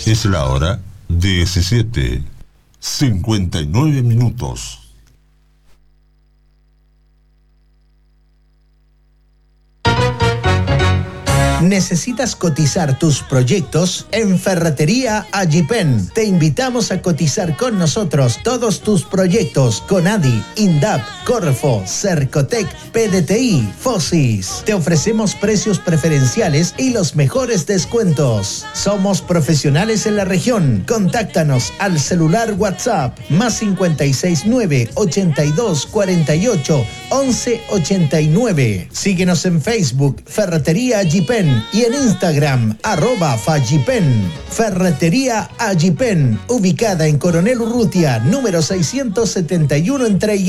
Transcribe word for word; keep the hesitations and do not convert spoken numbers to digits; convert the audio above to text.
Es la hora diecisiete, cincuenta y nueve minutos. ¿Necesitas cotizar tus proyectos? En Ferretería Agipen te invitamos a cotizar con nosotros todos tus proyectos con A D I, INDAP, Corfo, Cercotec, P D T I, Fosis. Te ofrecemos precios preferenciales y los mejores descuentos. Somos profesionales en la región. Contáctanos al celular WhatsApp más cincuenta y seis nueve, ochenta y dos, cuarenta y ocho, once ochenta y nueve. Síguenos en Facebook Ferretería Agipen y en Instagram, arroba Fagipen. Ferretería Agipen, ubicada en Coronel Urrutia, número seiscientos setenta y uno en Trey.